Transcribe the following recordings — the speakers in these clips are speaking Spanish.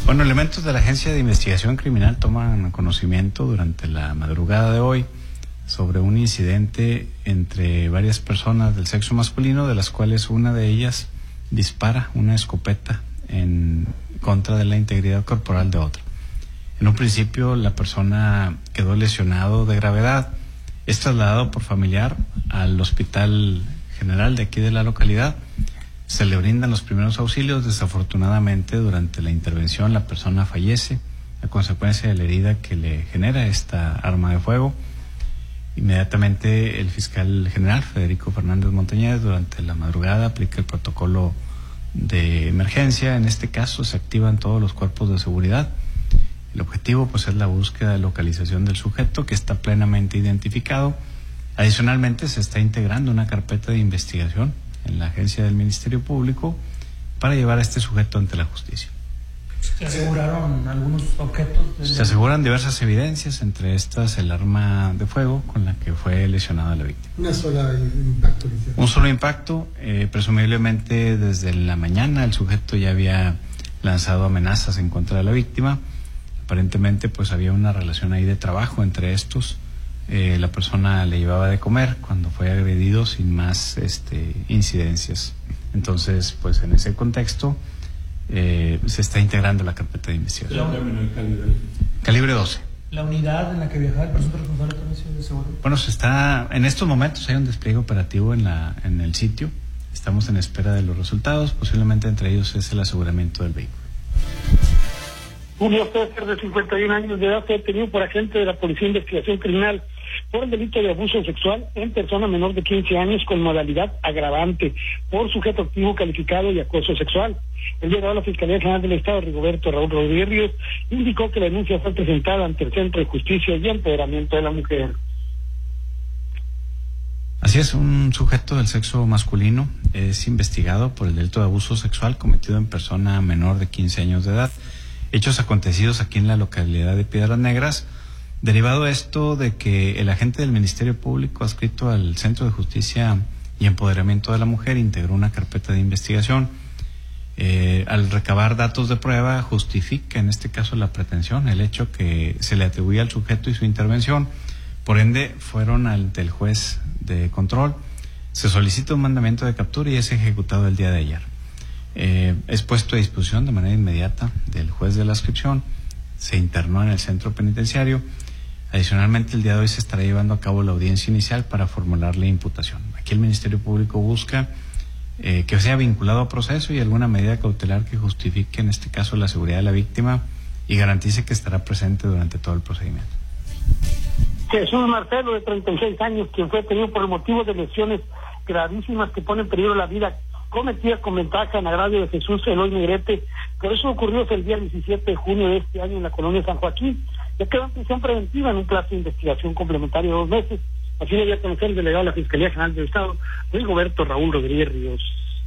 Bueno, elementos de la Agencia de Investigación Criminal toman conocimiento durante la madrugada de hoy sobre un incidente entre varias personas del sexo masculino, de las cuales una de ellas dispara una escopeta en contra de la integridad corporal de otra. En un principio, la persona quedó lesionado de gravedad. Es trasladado por familiar al Hospital General de aquí de la localidad. Se le brindan los primeros auxilios. Desafortunadamente, durante la intervención, la persona fallece a consecuencia de la herida que le genera esta arma de fuego. Inmediatamente, el fiscal general, Federico Fernández Montañez, durante la madrugada aplica el protocolo de emergencia. En este caso, se activan todos los cuerpos de seguridad. El objetivo, pues, es la búsqueda de localización del sujeto, que está plenamente identificado. Adicionalmente, se está integrando una carpeta de investigación en la agencia del Ministerio Público para llevar a este sujeto ante la justicia. ¿Se aseguraron algunos objetos? Se aseguran diversas evidencias, entre estas el arma de fuego con la que fue lesionada la víctima. Una sola impacto. Un solo impacto. Presumiblemente desde la mañana el sujeto ya había lanzado amenazas en contra de la víctima. Aparentemente, pues, había una relación ahí de trabajo entre estos. La persona le llevaba de comer cuando fue agredido sin más incidencias. Entonces, pues, en ese contexto se está integrando la carpeta de investigación. Calibre 12. ¿La unidad en la que viajaba el presunto responsable también se aseguró? Bueno, en estos momentos hay un despliegue operativo en el sitio. Estamos en espera de los resultados. Posiblemente entre ellos es el aseguramiento del vehículo. Julio César, de 51 años de edad, fue detenido por agente de la Policía de Investigación Criminal por el delito de abuso sexual en persona menor de 15 años con modalidad agravante por sujeto activo calificado y acoso sexual. El día de hoy la Fiscalía General del Estado, Rigoberto Raúl Rodríguez Ríos, indicó que la denuncia fue presentada ante el Centro de Justicia y Empoderamiento de la Mujer. Así es, un sujeto del sexo masculino es investigado por el delito de abuso sexual cometido en persona menor de 15 años de edad. Hechos acontecidos aquí en la localidad de Piedras Negras, derivado esto de que el agente del Ministerio Público adscrito al Centro de Justicia y Empoderamiento de la Mujer integró una carpeta de investigación. Al recabar datos de prueba, justifica en este caso la pretensión, el hecho que se le atribuía al sujeto y su intervención. Por ende, fueron ante el juez de control, se solicita un mandamiento de captura y es ejecutado el día de ayer. Es puesto a disposición de manera inmediata del juez de la adscripción, se internó en el centro penitenciario. Adicionalmente, el día de hoy se estará llevando a cabo la audiencia inicial para formular la imputación. Aquí el Ministerio Público busca que sea vinculado a proceso y alguna medida cautelar que justifique en este caso la seguridad de la víctima y garantice que estará presente durante todo el procedimiento. Jesús Marcelo, de 36 años, quien fue detenido por el motivo de lesiones gravísimas que ponen en peligro la vida cometidas con ventaja en agravio de Jesús Eloy Negrete, pero eso ocurrió el día 17 de junio de este año en la colonia San Joaquín. Ya quedó en prisión preventiva en un plazo de investigación complementario de 2 meses. Así le dio a conocer el delegado de la Fiscalía General del Estado, Rigoberto Raúl Rodríguez Ríos.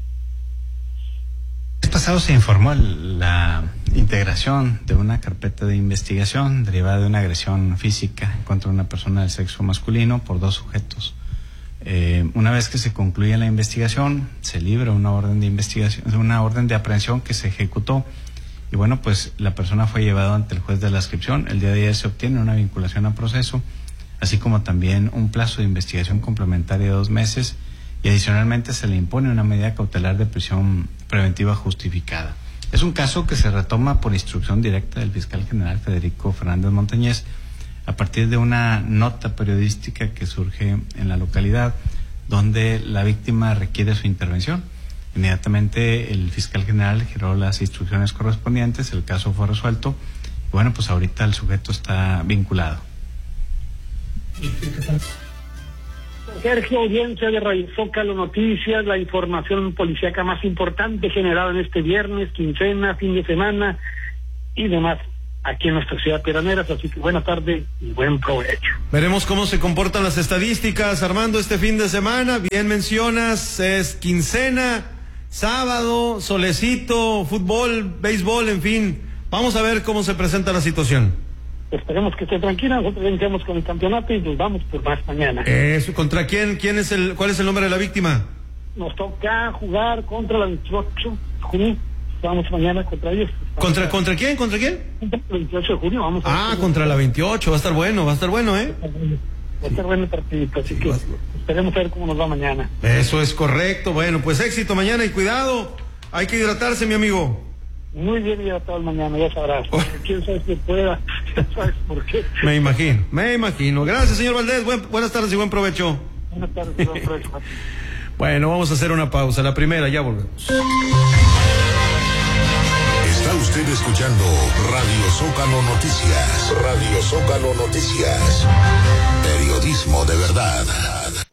El pasado se informó la integración de una carpeta de investigación derivada de una agresión física contra una persona del sexo masculino por 2 sujetos. Una vez que se concluye la investigación, se libra una orden de investigación, una orden de aprehensión que se ejecutó. Y bueno, pues la persona fue llevada ante el juez de la adscripción. El día de ayer se obtiene una vinculación a proceso, así como también un plazo de investigación complementaria de 2 meses, y adicionalmente se le impone una medida cautelar de prisión preventiva justificada. Es un caso que se retoma por instrucción directa del fiscal general Federico Fernández Montañez, a partir de una nota periodística que surge en la localidad, donde la víctima requiere su intervención. Inmediatamente el fiscal general giró las instrucciones correspondientes, el caso fue resuelto, y bueno, pues ahorita el sujeto está vinculado. Sergio, audiencia de Radio Zócalo Noticias, la información policíaca más importante generada en este viernes, quincena, fin de semana y demás aquí en nuestra ciudad Piedras. Así que buena tarde y buen provecho. Veremos cómo se comportan las estadísticas, Armando, este fin de semana. Bien mencionas, es quincena, sábado, solecito, fútbol, béisbol, en fin. Vamos a ver cómo se presenta la situación. Esperemos que esté tranquila, nosotros iniciamos con el campeonato y nos vamos por más mañana. Eso, ¿contra quién? ¿Cuál es el nombre de la víctima? Nos toca jugar contra la 28 Junín. Vamos mañana contra ellos. ¿Contra quién? ¿Contra quién? El 28 de junio vamos a Contra la 28, va a estar bueno, Va a estar bueno el partidito, así que esperemos a ver cómo nos va mañana. Eso es correcto. Bueno, pues éxito mañana y cuidado. Hay que hidratarse, mi amigo. Muy bien hidratado mañana, ya sabrás. Quién sabe si pueda, ya sabes por qué. Me imagino. Gracias, señor Valdés. Buenas tardes y buen provecho. Buenas tardes y buen provecho. Bueno, vamos a hacer una pausa. La primera, ya volvemos. Está usted escuchando Radio Zócalo Noticias. Radio Zócalo Noticias. Periodismo de verdad.